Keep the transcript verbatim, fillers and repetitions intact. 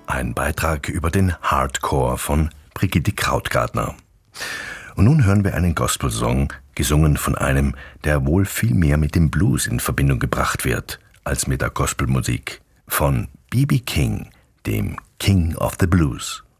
Ein Beitrag über den Hardcore von Brigitte Krautgartner. Und nun hören wir einen Gospelsong, gesungen von einem, der wohl viel mehr mit dem Blues in Verbindung gebracht wird, als mit der Gospelmusik. Von B B King, dem King of the Blues.